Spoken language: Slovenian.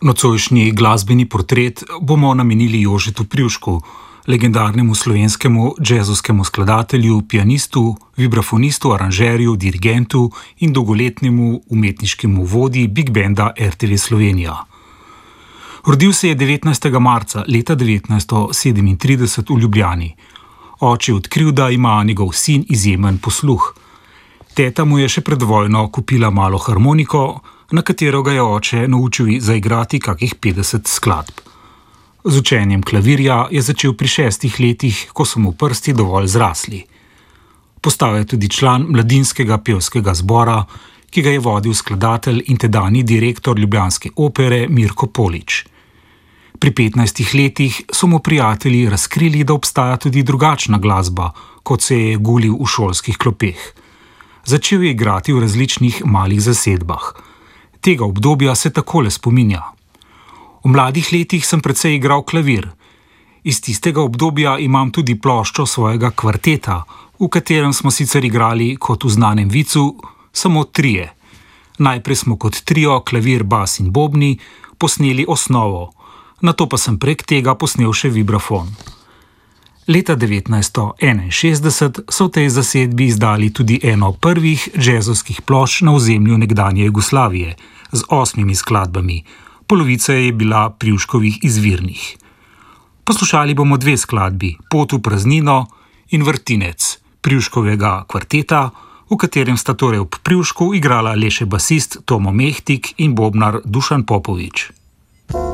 Nocojšnji glasbeni portret bomo namenili Jožetu Privšku, legendarnemu slovenskemu džezovskemu skladatelju, pianistu, vibrafonistu, aranžerju, dirigentu in dolgoletnemu umetniškemu vodji Big Banda RTV Slovenija. Rodil se je 19. marca leta 1937 v Ljubljani. Oče je odkril, da ima njegov sin izjemen posluh. Teta mu je še pred vojno kupila malo harmoniko, na katero ga je oče naučil zaigrati kakih 50 skladb. Z učenjem klavirja je začel pri 6 letih, ko so mu prsti dovolj zrasli. Postal je tudi član mladinskega pevskega zbora, ki ga je vodil skladatelj in tedanji direktor ljubljanske opere Mirko Polič. Pri 15 letih so mu prijatelji razkrili, da obstaja tudi drugačna glasba, kot se je gulil v šolskih klopeh. Začel je igrati v različnih malih zasedbah. Tega obdobja se takole spominja. V mladih letih sem precej igral klavir. Iz tistega obdobja imam tudi ploščo svojega kvarteta, v katerem smo sicer igrali kot v znanem vicu samo trije. Najprej smo kot trio klavir, bas in bobni posneli osnovo, nato pa sem prek tega posnel še vibrafon. Leta 1961 so v tej zasedbi izdali tudi eno prvih džezovskih plošč na ozemlju nekdanje Jugoslavije z 8 skladbami, polovica je bila Privškovih izvirnih. Poslušali bomo 2 skladbi, Pot v praznino in Vrtinec Privškovega kvarteta, v katerem sta torej ob Privšku igrala le še basist Tomo Mehtik in bobnar Dušan Popovič.